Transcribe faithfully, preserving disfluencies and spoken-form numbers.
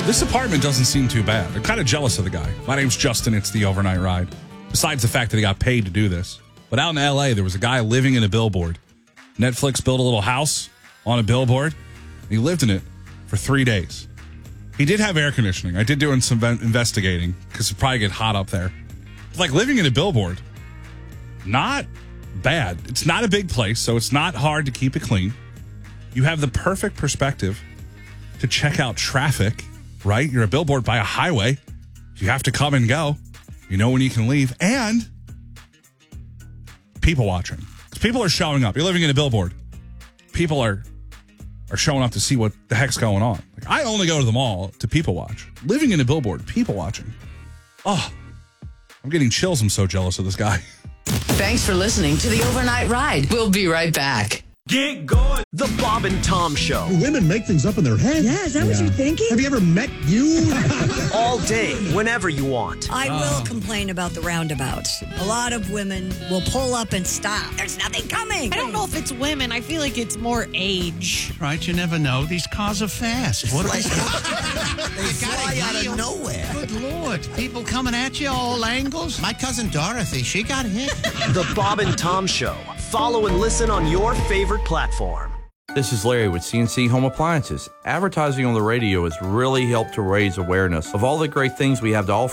This apartment doesn't seem too bad. I'm kind of jealous of the guy. My name's Justin. It's the Overnight Ride. Besides the fact that he got paid to do this. But out in L A, there was a guy living in a billboard. Netflix built a little house on a billboard. He lived in it for three days. He did have air conditioning. I did do some investigating because it'd probably get hot up there. But like living in a billboard, not bad. It's not a big place, so it's not hard to keep it clean. You have the perfect perspective to check out traffic, right? You're a billboard by a highway. You have to come and go. You know when you can leave. And people watching. People are showing up. You're living in a billboard. People are are showing up to see what the heck's going on. Like, I only go to the mall to people watch. Living in a billboard, people watching. Oh, I'm getting chills. I'm so jealous of this guy. Thanks for listening to the Overnight Ride. We'll be right back. Get going. The Bob and Tom Show. Women make things up in their head. Yeah, is that yeah. what you're thinking? Have you ever met you? All day, whenever you want. I will oh. complain about the roundabouts. A lot of women will pull up and stop. There's nothing coming. I don't know if it's women. I feel like it's more age. Right, you never know. These cars are fast. What are they? They fly out of nowhere. Good Lord. People coming at you all angles. My cousin Dorothy, she got hit. The Bob and Tom Show. Follow and listen on your favorite platform. This is Larry with C N C Home Appliances. Advertising on the radio has really helped to raise awareness of all the great things we have to offer.